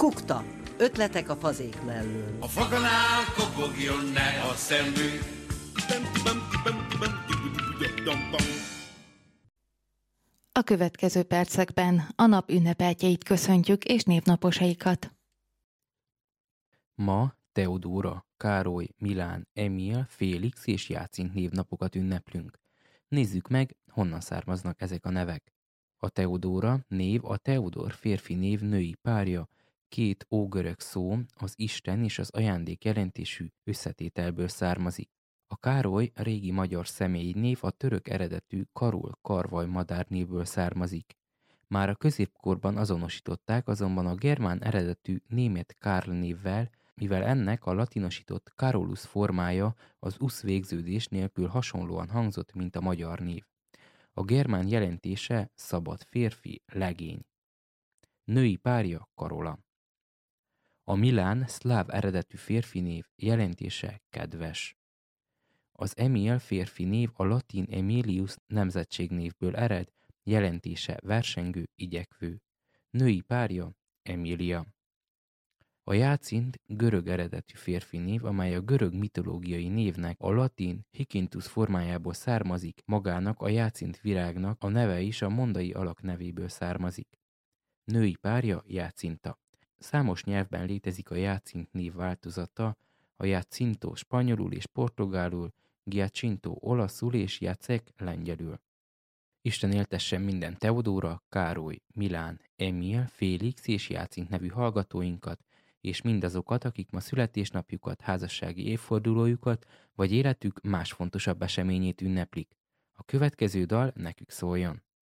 Kukta. Ötletek a fazék mellől. A foganál kopogjon ne a szemünk. A következő percekben a nap ünnepeltjeit köszöntjük és névnaposaikat. Ma Teodóra, Károly, Milán, Emil, Félix és Jácint névnapokat ünneplünk. Nézzük meg, honnan származnak ezek a nevek. A Teodóra név a Teodor férfi név női párja, két ógörög szó, az Isten és az ajándék jelentésű összetételből származik. A Károly régi magyar személyi név a török eredetű Karol karvaj madárnévből származik. Már a középkorban azonosították azonban a germán eredetű német Karl névvel, mivel ennek a latinosított Carolus formája az usz végződés nélkül hasonlóan hangzott, mint a magyar név. A germán jelentése szabad férfi, legény. Női párja Karola. A Milán szláv eredetű férfi név jelentése kedves. Az Emil férfi név a latin Emilius nemzetségnévből ered, jelentése versengő, igyekvő. Női párja Emília. A Jácint görög eredetű férfi név, amely a görög mitológiai névnek a latin Hikintus formájából származik, magának a Jácint virágnak a neve is a mondai alak nevéből származik. Női párja Jácinta. Számos nyelvben létezik a Jácint név változata, a Jacinto spanyolul és portugálul, Giacinto olaszul és Jacek lengyelül. Isten éltessen minden Teodóra, Károly, Milán, Emil, Félix és Jácint nevű hallgatóinkat, és mindazokat, akik ma születésnapjukat, házassági évfordulójukat, vagy életük más fontosabb eseményét ünneplik. A következő dal nekük szóljon.